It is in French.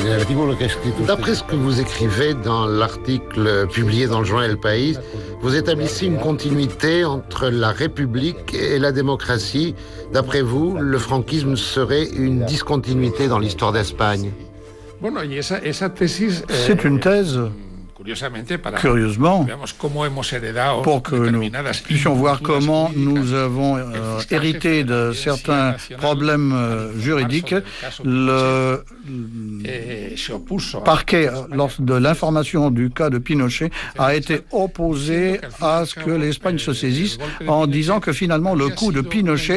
D'après ce que vous écrivez dans l'article publié dans le journal El País, vous établissez une continuité entre la République et la démocratie. D'après vous, le franquisme serait une discontinuité dans l'histoire d'Espagne. C'est une thèse, curieusement, pour que nous puissions voir comment nous avons hérité de certains problèmes juridiques. Le parquet, lors de l'information du cas de Pinochet, a été opposé à ce que l'Espagne se saisisse en disant que finalement le coup de Pinochet